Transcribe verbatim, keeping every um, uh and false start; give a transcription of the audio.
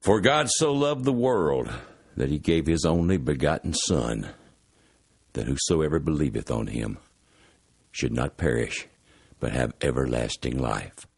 For God so loved the world that he gave his only begotten Son, that whosoever believeth on him should not perish, but have everlasting life.